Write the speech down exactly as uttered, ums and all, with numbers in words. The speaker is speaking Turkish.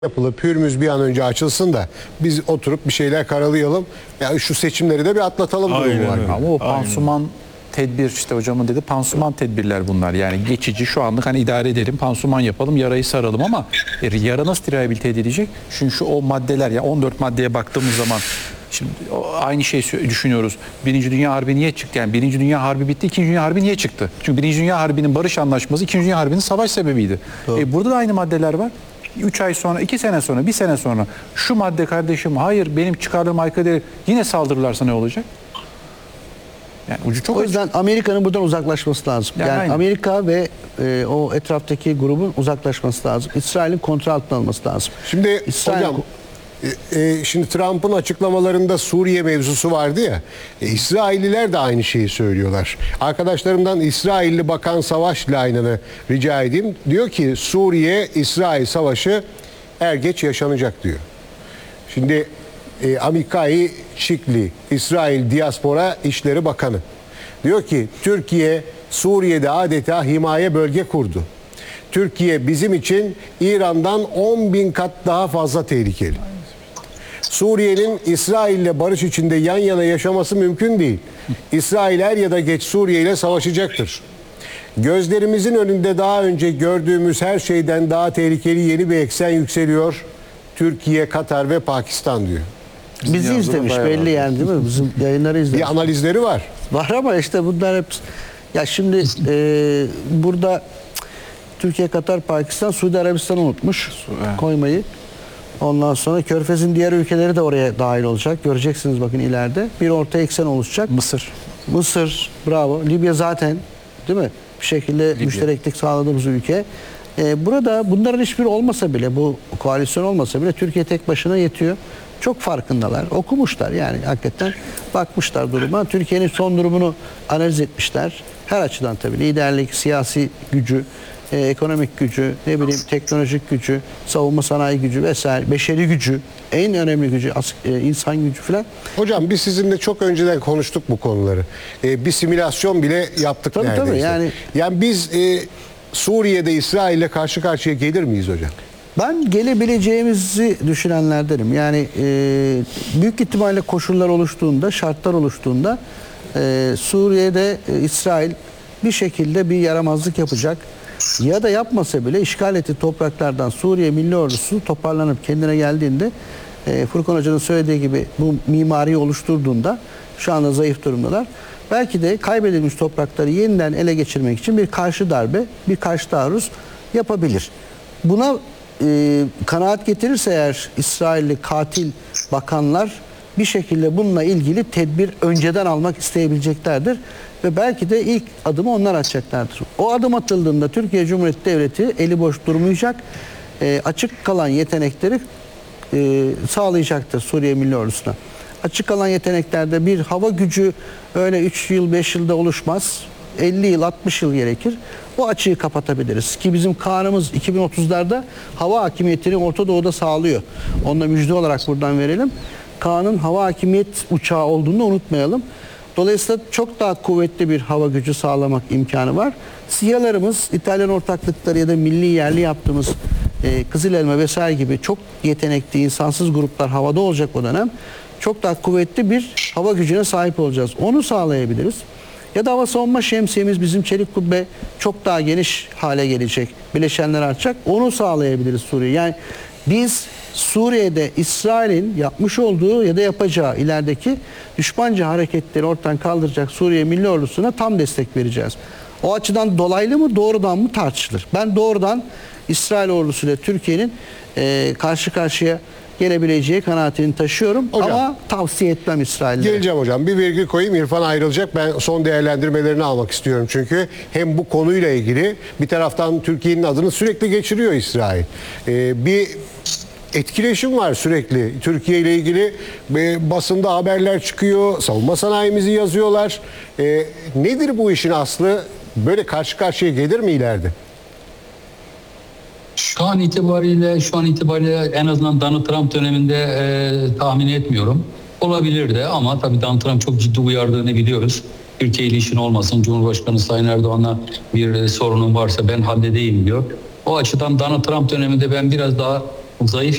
yapılıp Hürmüz bir an önce açılsın da biz oturup bir şeyler karalayalım. Yani şu seçimleri de bir atlatalım durumu var. Ama o pansuman tedbir, işte hocamın dedi, pansuman tedbirler bunlar. Yani geçici, şu anlık hani idare edelim, pansuman yapalım, yarayı saralım ama e, yara nasıl rehabilite edilecek? Çünkü şu o maddeler, ya on dört maddeye baktığımız zaman şimdi aynı şeyi düşünüyoruz. Birinci Dünya Harbi niye çıktı? Yani Birinci Dünya Harbi bitti, İkinci Dünya Harbi niye çıktı? Çünkü Birinci Dünya Harbi'nin barış anlaşması İkinci Dünya Harbi'nin savaş sebebiydi. E, burada da aynı maddeler var. üç ay sonra, iki sene sonra, bir sene sonra şu madde kardeşim hayır benim çıkarlarıma aykırı değil, yine saldırırlarsa ne olacak? Yani ucu çok o yüzden açık. Amerika'nın buradan uzaklaşması lazım. Yani, Yani Amerika ve e, o etraftaki grubun uzaklaşması lazım. İsrail'in kontrol altına alması lazım. Şimdi İsrail... hocam e, e, şimdi Trump'ın açıklamalarında Suriye mevzusu vardı ya. E, İsrailliler de aynı şeyi söylüyorlar. Arkadaşlarımdan İsrailli Bakan Savaş Layna'nı rica edeyim. Diyor ki Suriye-İsrail savaşı er geç yaşanacak diyor. Şimdi e, Amikai Şikli, İsrail Diaspora İşleri Bakanı diyor ki Türkiye Suriye'de adeta himaye bölge kurdu. Türkiye bizim için İran'dan on bin kat daha fazla tehlikeli. Suriye'nin İsrail'le barış içinde yan yana yaşaması mümkün değil. İsrail er ya da geç Suriye ile savaşacaktır. Gözlerimizin önünde daha önce gördüğümüz her şeyden daha tehlikeli yeni bir eksen yükseliyor. Türkiye, Katar ve Pakistan diyor. Bizi izlemiş belli yani değil mi? Bizim yayınları izlemiş. Bir analizleri var. Var ama işte bunlar hep... Ya şimdi e, burada Türkiye, Katar, Pakistan, Suudi Arabistan'ı unutmuş koymayı. Ondan sonra Körfez'in diğer ülkeleri de oraya dahil olacak. Göreceksiniz bakın ileride. Bir orta eksen oluşacak. Mısır. Mısır, bravo. Libya zaten değil mi? Bir şekilde Libya. Müştereklik sağladığımız ülke. Ee, burada bunların hiçbiri olmasa bile, bu koalisyon olmasa bile Türkiye tek başına yetiyor. Çok farkındalar. Okumuşlar yani hakikaten bakmışlar duruma. Türkiye'nin son durumunu analiz etmişler. Her açıdan tabii. Liderlik, siyasi gücü, e, ekonomik gücü, ne bileyim teknolojik gücü, savunma sanayi gücü vesaire, beşeri gücü, en önemli gücü, as, e, insan gücü falan. Hocam biz sizinle çok önceden konuştuk bu konuları. Ee, bir simülasyon bile yaptık tabii, neredeyse. Tabii yani. Yani biz e, Suriye'de İsrail ile karşı karşıya gelir miyiz hocam? Ben gelebileceğimizi düşünenlerdenim. Yani e, büyük ihtimalle koşullar oluştuğunda, şartlar oluştuğunda e, Suriye'de e, İsrail bir şekilde bir yaramazlık yapacak. Ya da yapmasa bile işgal ettiği topraklardan Suriye Milli Ordusu toparlanıp kendine geldiğinde e, Furkan Hoca'nın söylediği gibi bu mimariyi oluşturduğunda, şu anda zayıf durumdalar. Belki de kaybedilmiş toprakları yeniden ele geçirmek için bir karşı darbe, bir karşı taarruz yapabilir. Buna e, kanaat getirirse eğer İsrailli katil bakanlar bir şekilde bununla ilgili tedbir önceden almak isteyebileceklerdir. Ve belki de ilk adımı onlar atacaklardır. O adım atıldığında Türkiye Cumhuriyeti Devleti eli boş durmayacak. E, açık kalan yetenekleri e, sağlayacaktır Suriye Milli Ordusu'na. Açık kalan yeteneklerde bir hava gücü öyle üç yıl beş yılda oluşmaz. elli yıl altmış yıl gerekir. O açığı kapatabiliriz. Ki bizim Kaan'ımız iki bin otuzlarda hava hakimiyetini Orta Doğu'da sağlıyor. Onunla müjde olarak buradan verelim. Kaan'ın hava hakimiyet uçağı olduğunu unutmayalım. Dolayısıyla çok daha kuvvetli bir hava gücü sağlamak imkanı var. SİHA'larımız, İtalyan ortaklıkları ya da milli yerli yaptığımız e, Kızıl Elma vesaire gibi çok yetenekli insansız gruplar havada olacak o dönem. Çok daha kuvvetli bir hava gücüne sahip olacağız. Onu sağlayabiliriz. Ya da hava savunma şemsiyemiz, bizim çelik kubbe çok daha geniş hale gelecek. Bileşenler artacak. Onu sağlayabiliriz Suriye. Yani biz Suriye'de İsrail'in yapmış olduğu ya da yapacağı ilerideki düşmanca hareketleri ortadan kaldıracak Suriye Milli Ordusu'na tam destek vereceğiz. O açıdan dolaylı mı doğrudan mı tartışılır. Ben doğrudan İsrail ordusuyla Türkiye'nin e, karşı karşıya gelebileceği kanaatini taşıyorum. Hocam, ama tavsiye etmem İsrail'e. Geleceğim hocam. Bir virgül koyayım. İrfan ayrılacak. Ben son değerlendirmelerini almak istiyorum çünkü. Hem bu konuyla ilgili bir taraftan Türkiye'nin adını sürekli geçiriyor İsrail. Ee, bir etkileşim var sürekli. Türkiye ile ilgili e, basında haberler çıkıyor. Savunma sanayimizi yazıyorlar. E, nedir bu işin aslı? Böyle karşı karşıya gelir mi ileride? Şu an itibariyle, şu an itibariyle en azından Donald Trump döneminde e, tahmin etmiyorum. Olabilirdi ama tabii Donald Trump çok ciddi uyardığını biliyoruz. Türkiye ile işin olmasın, Cumhurbaşkanı Sayın Erdoğan'la bir e, sorunun varsa ben halledeyim diyor. O açıdan Donald Trump döneminde ben biraz daha zayıf